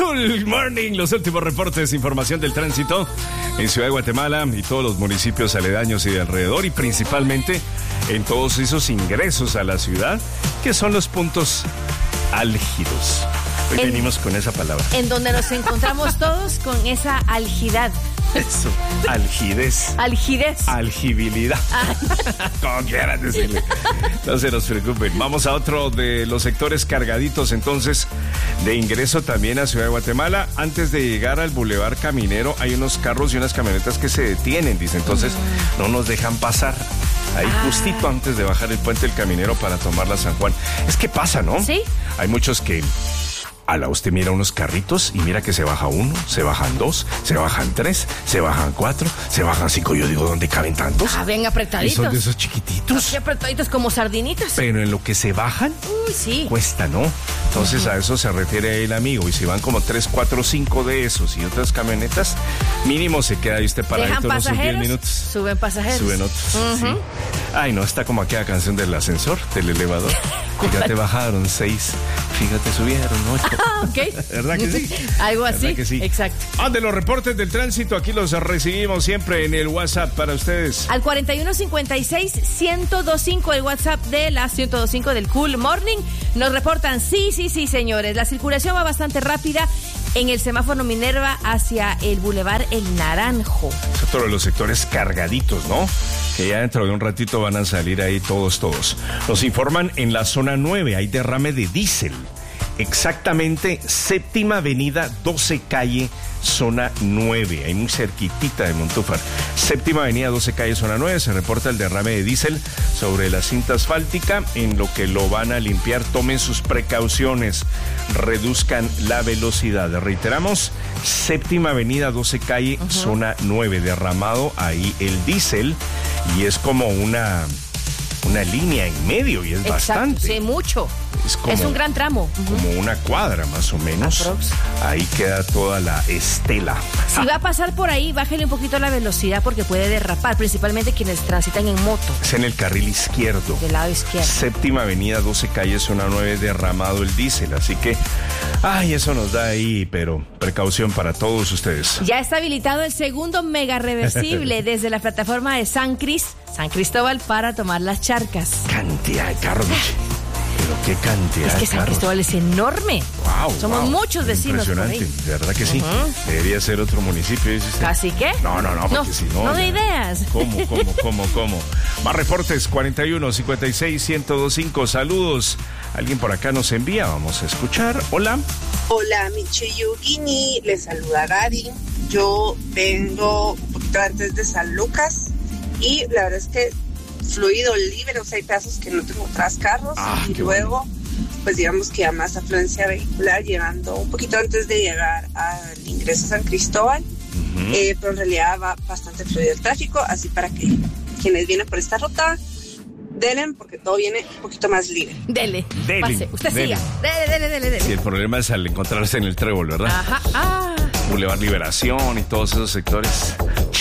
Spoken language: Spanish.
Cool Morning, los últimos reportes, información del tránsito en Ciudad de Guatemala y todos los municipios aledaños y de alrededor, y principalmente en todos esos ingresos a la ciudad que son los puntos álgidos. Hoy venimos con esa palabra. En donde nos encontramos todos con esa algidad. Eso, algidez. Algidez. Algibilidad. Como quieran decirle. No se nos preocupen. Vamos a otro de los sectores cargaditos entonces de ingreso también a Ciudad de Guatemala. Antes de llegar al Boulevard Caminero hay unos carros y unas camionetas que se detienen, dice. Entonces no nos dejan pasar. Ahí justito antes de bajar el puente del Caminero para tomar la San Juan. Es que pasa, ¿no? Sí. Hay muchos que... usted mira unos carritos y mira que se baja uno, se bajan dos, se bajan tres, se bajan cuatro, se bajan cinco. Yo digo, ¿dónde caben tantos? Ven apretaditos. Y son de esos chiquititos. Así apretaditos como sardinitas. Pero en lo que se bajan, sí, cuesta, ¿no? Entonces a eso se refiere el amigo. Y si van como 3, 4, 5 de esos y otras camionetas, mínimo se queda ahí usted paradito unos 10 minutos. Suben pasajeros. Suben otros, sí. Ay, no, está como aquella canción del ascensor, del elevador. Fíjate, bajaron 6. Fíjate, subieron 8. Ok. ¿Verdad que sí? Algo así. ¿Verdad que sí? Exacto. De los reportes del tránsito, aquí los recibimos siempre en el WhatsApp para ustedes. Al 4156-1025, el WhatsApp de la 1025 del Cool Morning. Nos reportan, sí, señores. La circulación va bastante rápida en el semáforo Minerva hacia el Boulevard El Naranjo. Es otro de los sectores cargaditos, ¿no? Que ya dentro de un ratito van a salir ahí todos. Nos informan en la zona 9, hay derrame de diésel. Exactamente, Séptima Avenida, 12 Calle, zona 9, ahí muy cerquitita de Montúfar. Séptima Avenida, 12 Calle, zona 9, se reporta el derrame de diésel sobre la cinta asfáltica. En lo que lo van a limpiar, tomen sus precauciones, reduzcan la velocidad. Reiteramos, Séptima Avenida, 12 Calle, zona 9, derramado ahí el diésel, y es como una línea en medio, y es bastante. Sí, mucho. Es un gran tramo. Como una cuadra más o menos. Ahí queda toda la estela. Si va a pasar por ahí, bájele un poquito la velocidad porque puede derrapar, principalmente quienes transitan en moto. Es en el carril izquierdo. Del lado izquierdo. Séptima Avenida, 12 Calle, zona 9, derramado el diésel. Así que, eso nos da ahí, pero precaución para todos ustedes. Ya está habilitado el segundo mega reversible desde la plataforma de San Cristóbal para tomar las charcas. Cantidad de carros. Pero qué cantidad. Es que San Cristóbal es enorme. Somos muchos vecinos. Impresionante, de verdad que sí. Debería ser otro municipio, dice usted. ¿Así que? No, porque si no. No de ideas. ¿Cómo? Más reportes, 41-56-1025. Saludos. Alguien por acá nos envía, vamos a escuchar. Hola. Hola, Miche Yugini, les saluda Gary. Yo vengo un poquito antes de San Lucas y la verdad es que fluido libre, o sea, hay pedazos que no tengo atrás carros, y luego, pues digamos que a más afluencia vehicular, llegando un poquito antes de llegar al ingreso a San Cristóbal, pero en realidad va bastante fluido el tráfico, así para que quienes vienen por esta ruta, denle, porque todo viene un poquito más libre. Dele. Pase. Usted siga. Dele. Sí, el problema es al encontrarse en el trébol, ¿verdad? Ajá. Boulevard Liberación y todos esos sectores.